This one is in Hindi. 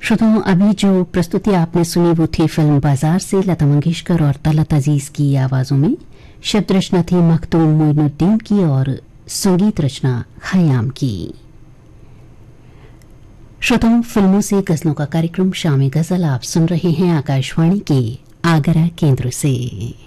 श्रोताओं, अभी जो प्रस्तुति आपने सुनी वो थी फिल्म बाजार से लता मंगेशकर और तलत अजीज की आवाजों में। शब्द रचना थी मखदूम मोइनुद्दीन की और संगीत रचना खयाम की। श्रोताओं, फिल्मों से गजलों का कार्यक्रम शामी गजल आप सुन रहे हैं आकाशवाणी के आगरा केंद्र से।